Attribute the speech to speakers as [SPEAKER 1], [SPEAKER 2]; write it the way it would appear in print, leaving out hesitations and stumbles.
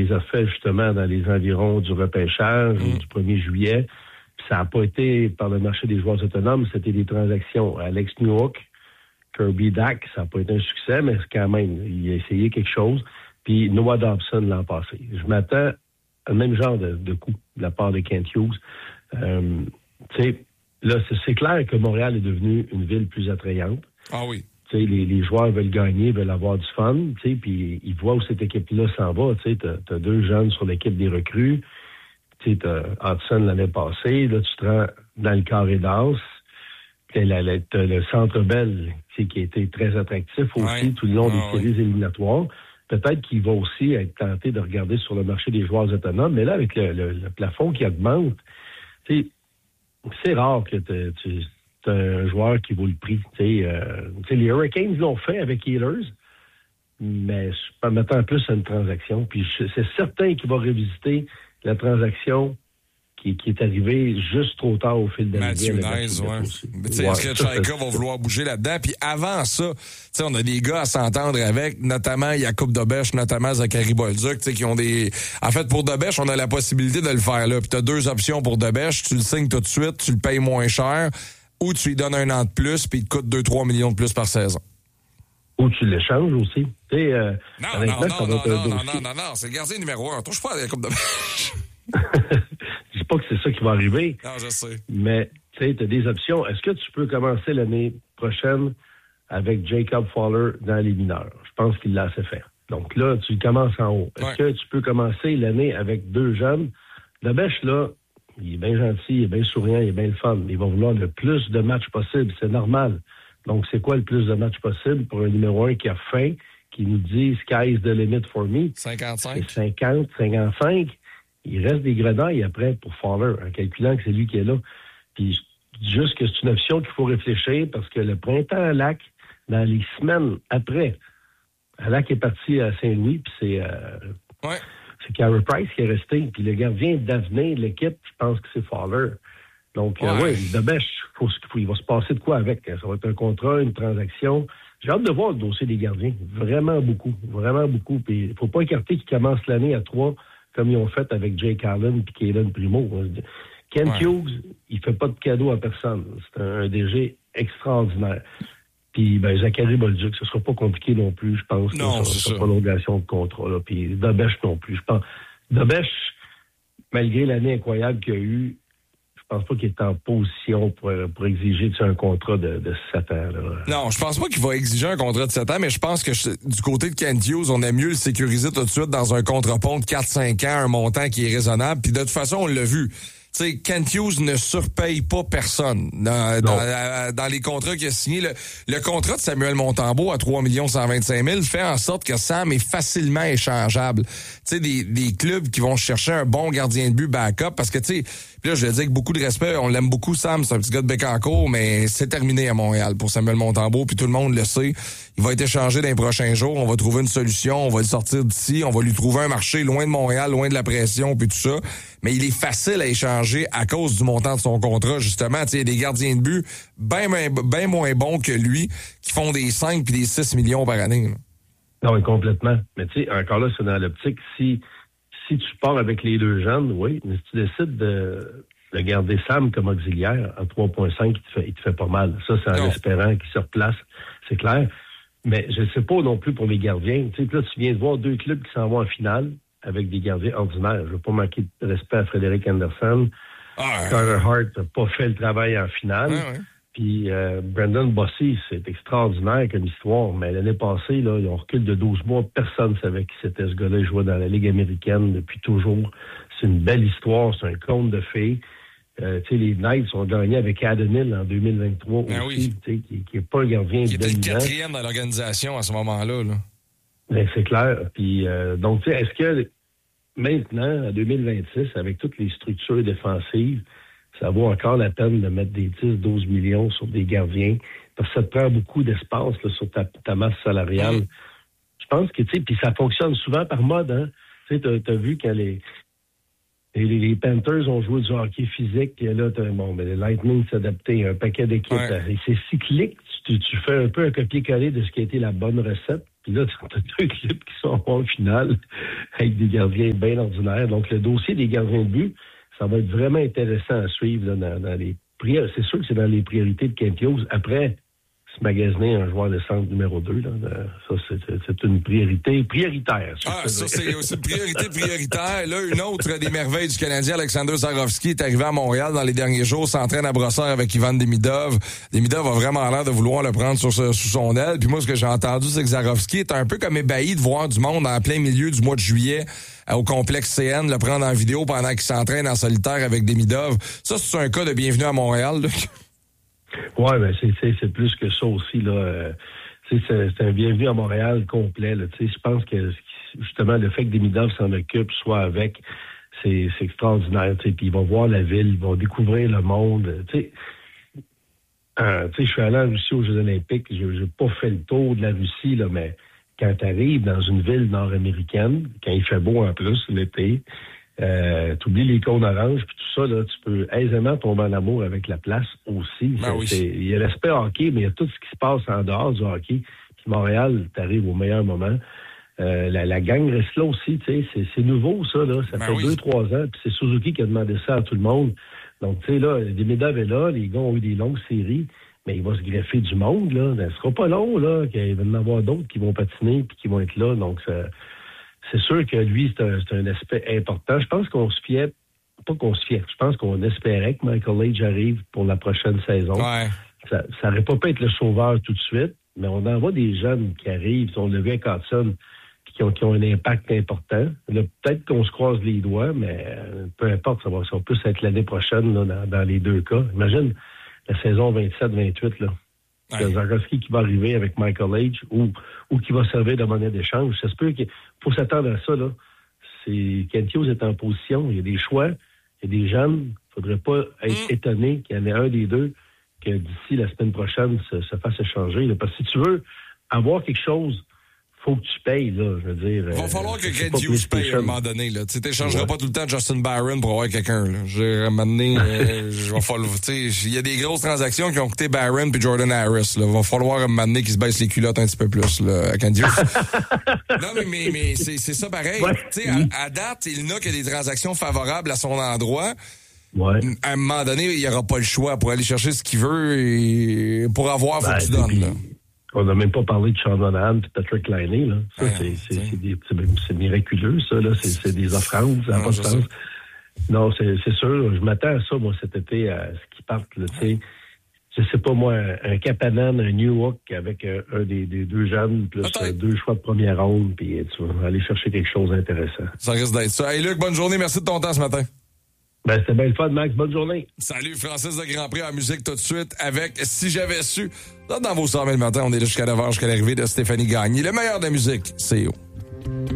[SPEAKER 1] les a fait justement dans les environs du repêchage du 1er juillet. Puis ça n'a pas été par le marché des joueurs autonomes, c'était des transactions. Alex Newhook, Kirby Dack, ça n'a pas été un succès, mais quand même, il a essayé quelque chose. Puis Noah Dobson l'an passé. Je m'attends à le même genre de coup de la part de Kent Hughes. Tu sais, là, c'est clair que Montréal est devenu une ville plus attrayante.
[SPEAKER 2] Ah oui.
[SPEAKER 1] Tu sais, les joueurs veulent gagner, veulent avoir du fun, tu sais, puis ils voient où cette équipe-là s'en va. Tu sais, t'as 2 jeunes sur l'équipe des recrues. Tu sais, t'as Hudson l'année passée. Là, tu te rends dans le carré d'as. T'as le Centre Bell, tu sais, qui a été très attractif aussi tout le long des séries éliminatoires. Peut-être qu'il va aussi être tenté de regarder sur le marché des joueurs autonomes. Mais là, avec le plafond qui augmente, tu sais, c'est rare que tu un joueur qui vaut le prix. Les Hurricanes l'ont fait avec Healers, mais je m'attends plus à une transaction. Puis c'est certain qu'il va revisiter la transaction qui est arrivée juste trop tard au fil de l'année.
[SPEAKER 2] Matthew Nice, est-ce que Chaika va vouloir bouger là-dedans? Puis avant ça, on a des gars à s'entendre avec, notamment Jakub Dobeš, notamment Zachary Bolduc, qui ont des... En fait, pour Dobeš, on a la possibilité de le faire là. Puis t'as 2 options pour Dobeš. Tu le signes tout de suite, tu le payes moins cher, ou tu lui donnes 1 an de plus, puis il te coûte 2-3 millions de plus par saison.
[SPEAKER 1] Ou tu l'échanges aussi.
[SPEAKER 2] Non, c'est le gardien numéro 1. Touche pas à Jakub Dobeš.
[SPEAKER 1] Je dis pas que c'est ça qui va arriver.
[SPEAKER 2] Non, je sais.
[SPEAKER 1] Mais tu sais, tu as des options. Est-ce que tu peux commencer l'année prochaine avec Jacob Fowler dans les mineurs? Je pense qu'il l'a assez fait. Donc là, tu commences en haut. Est-ce que tu peux commencer l'année avec 2 jeunes? Dobeš, là, il est bien gentil, il est bien souriant, il est bien le fun. Il va vouloir le plus de matchs possible. C'est normal. Donc, c'est quoi le plus de matchs possible pour un numéro 1 qui a faim, qui nous dit « Sky's the limit for me ».
[SPEAKER 2] 55.
[SPEAKER 1] C'est 50, 55. Il reste des grenailles après pour Fowler, en calculant que c'est lui qui est là. Puis, je dis juste que c'est une option qu'il faut réfléchir parce que le printemps à Lac, dans les semaines après, Lac est parti à Saint-Louis, puis c'est Carey Price qui est resté. Puis le gardien d'avenir de l'équipe, je pense que c'est Fowler. Donc, Dobeš, il va se passer de quoi avec? Ça va être un contrat, une transaction. J'ai hâte de voir le dossier des gardiens. Vraiment beaucoup. Vraiment beaucoup. Puis, il ne faut pas écarter qu'ils commencent l'année à 3 comme ils ont fait avec Jake Allen et Kalen Primo. Kent Hughes, il fait pas de cadeau à personne. C'est un DG extraordinaire. Puis, Zachary Bolduc, ce sera pas compliqué non plus, je pense.
[SPEAKER 2] Non,
[SPEAKER 1] c'est
[SPEAKER 2] ça.
[SPEAKER 1] Prolongation de contrat. Là. Puis, Dobeš non plus. Je pense. Dobeš, malgré l'année incroyable qu'il a eue, je pense pas qu'il est en position pour exiger un contrat de 7 ans. Là.
[SPEAKER 2] Non, je pense pas qu'il va exiger un contrat de 7 ans, mais je pense que du côté de Kent Hughes, on aime mieux le sécuriser tout de suite dans un contre-pont de 4-5 ans, un montant qui est raisonnable. Puis de toute façon, on l'a vu. Tu sais, Kent Hughes ne surpaye pas personne dans les contrats qu'il a signés. Le contrat de Samuel Montembeault à 3 125 000 fait en sorte que Sam est facilement échangeable. Tu sais, des clubs qui vont chercher un bon gardien de but backup parce que, tu sais, là, je le dis avec beaucoup de respect, on l'aime beaucoup, Sam, c'est un petit gars de Bécancour, mais c'est terminé à Montréal pour Samuel Montembeault, puis tout le monde le sait. Il va être échangé dans les prochains jours, on va trouver une solution, on va le sortir d'ici, on va lui trouver un marché loin de Montréal, loin de la pression, puis tout ça. Mais il est facile à échanger à cause du montant de son contrat, justement. Tu sais, il y a des gardiens de but bien moins bons que lui qui font des 5 puis des 6 millions par année. Là.
[SPEAKER 1] Non, mais complètement. Mais tu sais, encore là, c'est dans l'optique, si tu pars avec les 2 jeunes, oui, mais si tu décides de garder Sam comme auxiliaire, en 3.5, il te fait pas mal. Ça, c'est en espérant qu'il se replace, c'est clair. Mais je ne sais pas non plus pour les gardiens. Tu sais, là, tu viens de voir 2 clubs qui s'en vont en finale avec des gardiens ordinaires. Je ne veux pas manquer de respect à Frédéric Anderson. Carter Hart n'a pas fait le travail en finale. Puis Brendan Bossy, c'est extraordinaire comme histoire. Mais l'année passée, là, ils ont reculé de 12 mois. Personne ne savait qui c'était ce gars-là. Il jouait dans la Ligue américaine depuis toujours. C'est une belle histoire. C'est un conte de fées. Les Knights ont gagné avec Adam Hill en 2023 aussi, qui n'est pas un gardien
[SPEAKER 2] qui était le
[SPEAKER 1] dominant.
[SPEAKER 2] 4e dans l'organisation à ce moment-là. Là.
[SPEAKER 1] Ben, c'est clair. Puis, donc, est-ce que maintenant, en 2026, avec toutes les structures défensives, ça vaut encore la peine de mettre des 10-12 millions sur des gardiens? Parce que ça te prend beaucoup d'espace là, sur ta masse salariale. Je pense que, puis ça fonctionne souvent par mode. Hein? Tu sais, t'as vu quand les Panthers ont joué du hockey physique, et là, le Lightning s'adaptait à un paquet d'équipes. Et c'est cyclique. Tu fais un peu un copier-coller de ce qui a été la bonne recette. Puis là, tu as 2 équipes qui sont en finale avec des gardiens bien ordinaires. Donc, le dossier des gardiens de but, ça va être vraiment intéressant à suivre là, dans les priorités. C'est sûr que c'est dans les priorités de Kent Hughes. Après, se magasiner un joueur de centre numéro 2, là, ça, c'est une priorité prioritaire.
[SPEAKER 2] Ça, c'est aussi une priorité prioritaire. Là, une autre des merveilles du Canadien, Alexander Zarovski, est arrivé à Montréal dans les derniers jours, s'entraîne à Brossard avec Ivan Demidov. Demidov a vraiment l'air de vouloir le prendre sous son aile. Puis moi, ce que j'ai entendu, c'est que Zarovski est un peu comme ébahi de voir du monde en plein milieu du mois de juillet au complexe CN, le prendre en vidéo pendant qu'il s'entraîne en solitaire avec Demidov. Ça, c'est un cas de bienvenue à Montréal, là.
[SPEAKER 1] Ouais, ben c'est plus que ça aussi là. C'est un bienvenu à Montréal complet. Là. Je pense que justement le fait que Demidov s'en occupe, soit avec, c'est extraordinaire. Puis il va voir la ville, il va découvrir le monde. Je suis allé en Russie aux Jeux Olympiques. J'ai pas fait le tour de la Russie là, mais quand tu arrives dans une ville nord-américaine, quand il fait beau en plus l'été. T'oublies les cônes oranges puis tout ça, là, tu peux aisément tomber en amour avec la place aussi.
[SPEAKER 2] Oui.
[SPEAKER 1] Il y a l'aspect hockey, mais il y a tout ce qui se passe en dehors du hockey. Puis Montréal, t'arrives au meilleur moment. La gang reste là aussi, tu sais, c'est nouveau ça, là. Ça fait 2-3 ans, puis c'est Suzuki qui a demandé ça à tout le monde. Donc, tu sais, là, Demidov est là, les gars ont eu des longues séries, mais il va se greffer du monde, là. Ça sera pas long, là, qu'il va y en avoir d'autres qui vont patiner puis qui vont être là. Donc, c'est sûr que lui, c'est un aspect important. Je pense qu'on se fiait, pas qu'on se fiait, je pense qu'on espérait que Michael Leach arrive pour la prochaine saison.
[SPEAKER 2] Ouais.
[SPEAKER 1] Ça n'aurait pas pu être le sauveur tout de suite, mais on en voit des jeunes qui arrivent, on le vu avec Hudson, qui ont un impact important. Là, peut-être qu'on se croise les doigts, mais peu importe, ça va plus être l'année prochaine là, dans les deux cas. Imagine la saison 27-28, là. Ouais. Zarovski qui va arriver avec Michael Leach ou qui va servir de monnaie d'échange. Ça se peut qu'il faut s'attendre à ça, là. Kent Hughes est en position, il y a des choix, il y a des jeunes. Il ne faudrait pas être étonné qu'il y en ait un des deux que d'ici la semaine prochaine se fasse échanger. Là. Parce que si tu veux avoir quelque chose, faut que tu payes, là, je veux dire. Il
[SPEAKER 2] va falloir que Kent Hughes paye à un moment donné, là. Tu n'échangeras pas tout le temps Justin Barron pour avoir quelqu'un, là. J'ai ramené, il y a des grosses transactions qui ont coûté Barron puis Jordan Harris, là. Va falloir à un moment donné qu'ils se baissent les culottes un petit peu plus, là, à Kent Hughes. Non, mais c'est ça pareil. Ouais. Tu sais, à date, il n'a que des transactions favorables à son endroit.
[SPEAKER 1] Ouais.
[SPEAKER 2] À un moment donné, il n'y aura pas le choix pour aller chercher ce qu'il veut et pour avoir, faut que tu donnes, là.
[SPEAKER 1] On n'a même pas parlé de Sean Monahan et Patrick Laine, là. Ça, c'est miraculeux, ça, là. C'est des offrandes, ça n'a pas de sens. Non, c'est sûr. Je m'attends à ça, moi, cet été, à ce qu'ils partent, là, tu sais. Je sais pas, moi, un Kapanen, un Newhook avec un des deux jeunes, plus 2 choix de première ronde, puis tu vas aller chercher quelque chose d'intéressant.
[SPEAKER 2] Ça risque d'être ça. Hey, Luc, bonne journée. Merci de ton temps ce matin.
[SPEAKER 1] Ben, c'était bien le fun, Max. Bonne journée.
[SPEAKER 2] Salut, Francis de Grand Prix en musique tout de suite avec Si j'avais su. Là, dans vos 100 000 matin, on est là jusqu'à 9h, jusqu'à l'arrivée de Stéphanie Gagné. Le meilleur de la musique, c'est où?